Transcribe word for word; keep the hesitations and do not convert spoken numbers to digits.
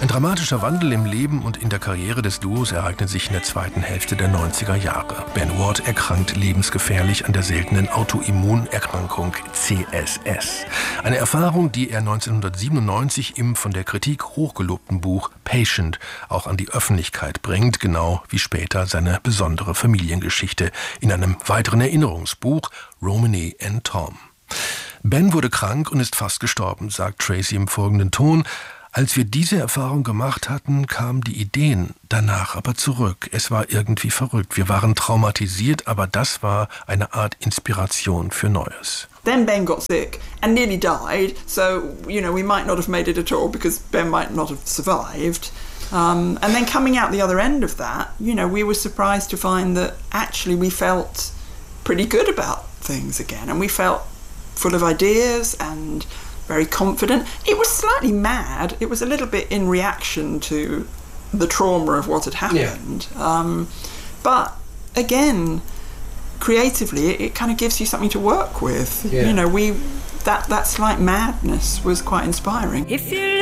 dramatischer Wandel im Leben und in der Karriere des Duos ereignet sich in der zweiten Hälfte der neunziger Jahre. Ben Ward erkrankt lebensgefährlich an der seltenen Autoimmunerkrankung C S S. Eine Erfahrung, die er neunzehnhundertsiebenundneunzig im von der Kritik hochgelobten Buch Patient auch an die Öffentlichkeit bringt, genau wie später seine besondere Familiengeschichte in einem weiteren Erinnerungsbuch Romany and Tom. Ben wurde krank und ist fast gestorben, sagt Tracy im folgenden Ton. Als wir diese Erfahrung gemacht hatten, kamen die Ideen danach aber zurück. Es war irgendwie verrückt. Wir waren traumatisiert, aber das war eine Art Inspiration für Neues. Then Ben got sick and nearly died, so, you know, we might not have made it at all because Ben might not have survived. Um, and then coming out the other end of that, you know, we were surprised to find that actually we felt pretty good about things again, and we felt full of ideas and very confident. It was slightly mad. It was a little bit in reaction to the trauma of what had happened. Yeah. Um, but again, creatively, it, it kind of gives you something to work with. Yeah. You know, we that that slight madness was quite inspiring. If you